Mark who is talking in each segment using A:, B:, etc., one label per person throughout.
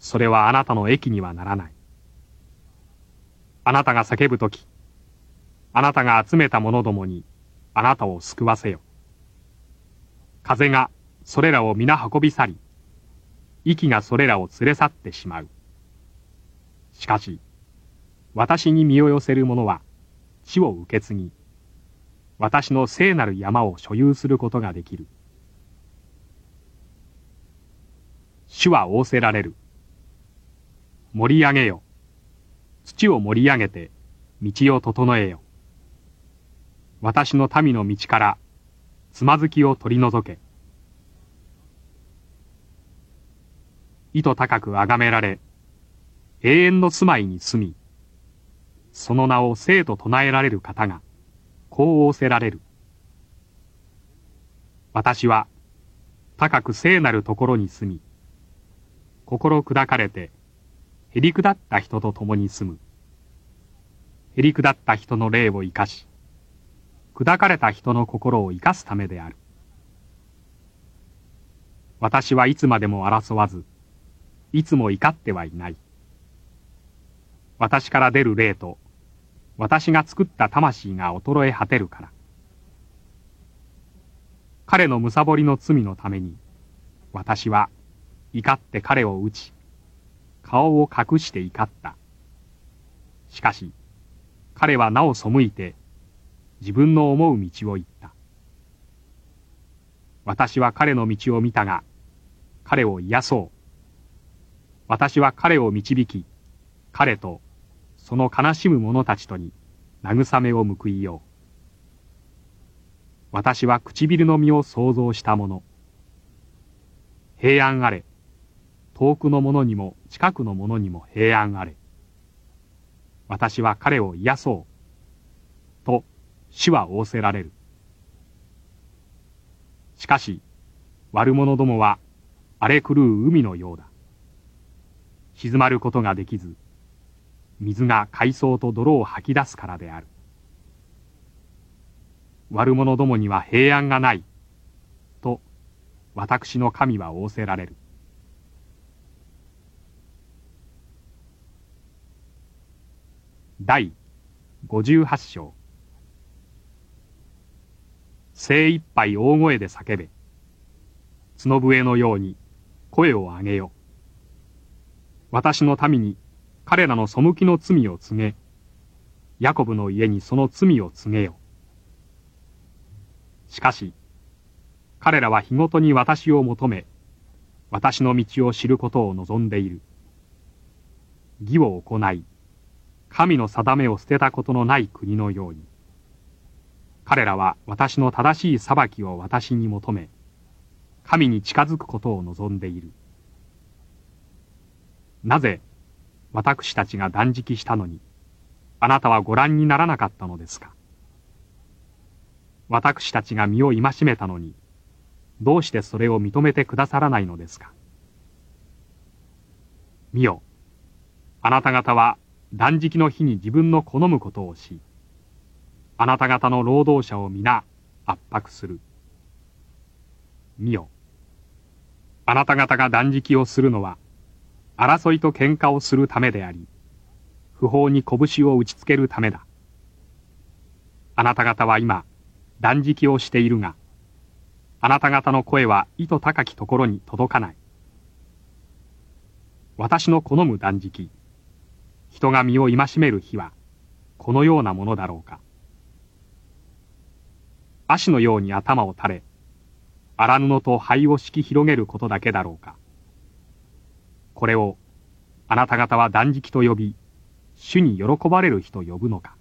A: それはあなたの益にはならない。あなたが叫ぶとき、あなたが集めた者どもにあなたを救わせよ。風がそれらを皆運び去り、息がそれらを連れ去ってしまう。しかし、私に身を寄せる者は地を受け継ぎ、私の聖なる山を所有することができる。主は仰せられる。盛り上げよ。土を盛り上げて道を整えよ。私の民の道からつまずきを取り除け。意図高く崇められ、永遠の住まいに住み、その名を聖と唱えられる方が、こう仰せられる。私は高く聖なるところに住み、心砕かれて、へりくだった人と共に住む。へりくだった人の霊を生かし、砕かれた人の心を生かすためである。私はいつまでも争わず、いつも怒ってはいない。私から出る霊と、私が作った魂が衰え果てるから。彼の貪りの罪のために、私は怒って彼を打ち、顔を隠して怒った。しかし、彼はなお背いて、自分の思う道を行った。私は彼の道を見たが、彼を癒そう。私は彼を導き、彼とその悲しむ者たちとに慰めを報いよう。私は唇の実を創造したもの。平安あれ。遠くの者にも近くの者にも平安あれ。私は彼を癒そう。と、主は仰せられる。しかし、悪者どもは荒れ狂う海のようだ。静まることができず、水が海藻と泥を吐き出すからである。悪者どもには平安がない。と、私の神は仰せられる。第58章。精一杯大声で叫べ。角笛のように声を上げよ。私の民に彼らの背きの罪を告げ、ヤコブの家にその罪を告げよ。しかし、彼らは日ごとに私を求め、私の道を知ることを望んでいる。義を行い、神の定めを捨てたことのない国のように。彼らは私の正しい裁きを私に求め、神に近づくことを望んでいる。なぜ、私たちが断食したのに、あなたはご覧にならなかったのですか。私たちが身を戒めたのに、どうしてそれを認めてくださらないのですか。見よ、あなた方は断食の日に自分の好むことをし、あなた方の労働者を皆圧迫する。見よ、あなた方が断食をするのは、争いと喧嘩をするためであり、不法に拳を打ちつけるためだ。あなた方は今、断食をしているが、あなた方の声は意図高きところに届かない。私の好む断食、人が身を戒める日は、このようなものだろうか。葦のように頭を垂れ、荒布と灰を敷き広げることだけだろうか。これを、あなた方は断食と呼び、主に喜ばれる日と呼ぶのか。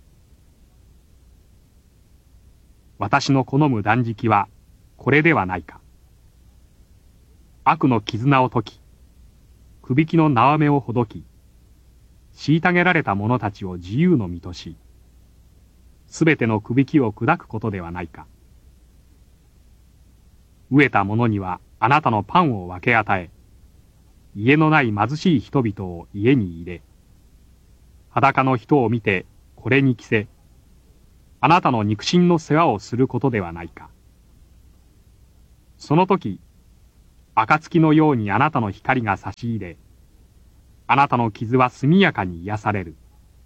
A: 私の好む断食は、これではないか。悪の絆を解き、くびきの縄目をほどき、虐げられた者たちを自由の身とし、すべてのくびきを砕くことではないか。飢えた者にはあなたのパンを分け与え、家のない貧しい人々を家に入れ、裸の人を見てこれに着せ、あなたの肉親の世話をすることではないか。その時、暁のようにあなたの光が差し入れ、 あなたの傷は速やかに癒される。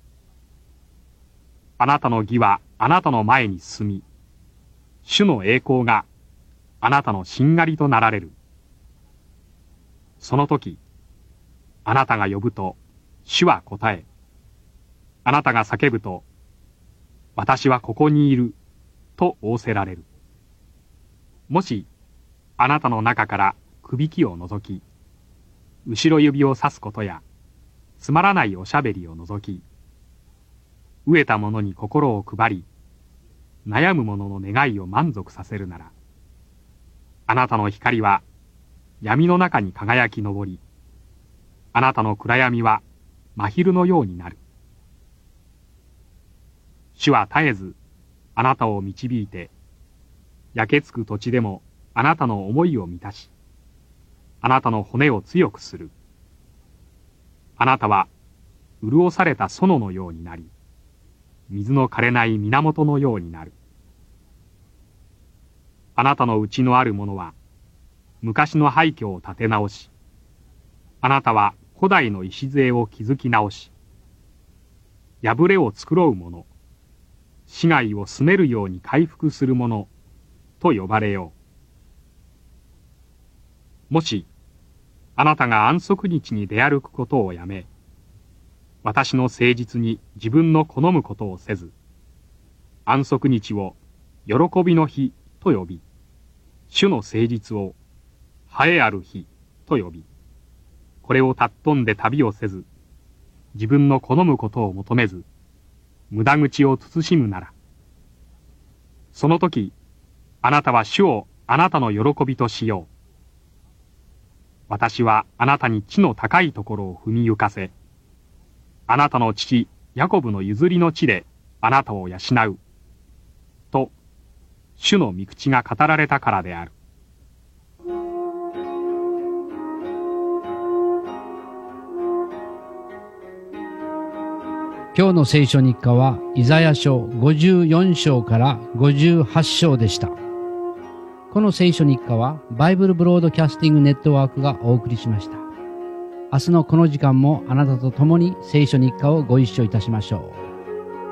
A: あなたの義はあなたの前に進み、主の栄光があなたのしんがりとなられる。その時、あなたが呼ぶと主は答え、あなたが叫ぶと、私はここにいると仰せられる。もしあなたの中からくびきを除き、後ろ指をさすことや、つまらないおしゃべりを除き、飢えた者に心を配り、悩む者の願いを満足させるなら、あなたの光は闇の中に輝き昇り、あなたの暗闇は真昼のようになる。主は絶えずあなたを導いて、焼けつく土地でもあなたの思いを満たし、あなたの骨を強くする。あなたは潤された園のようになり、水の枯れない源のようになる。あなたのうちのあるものは昔の廃墟を建て直し、あなたは古代の礎を築き直し、破れを繕う者、死骸を住めるように回復する者と呼ばれよう。もしあなたが安息日に出歩くことをやめ、私の誠実に自分の好むことをせず、安息日を喜びの日と呼び、主の誠実を栄えある日と呼び、これを尊んで旅をせず、自分の好むことを求めず、無駄口を慎むなら、その時、あなたは主をあなたの喜びとしよう。私はあなたに地の高いところを踏みゆかせ、あなたの父ヤコブの譲りの地であなたを養う。と、主の御口が語られたからである。
B: 今日の聖書日課はイザヤ書54章から58章でした。この聖書日課はバイブルブロードキャスティングネットワークがお送りしました。明日のこの時間もあなたと共に聖書日課をご一緒いたしましょう。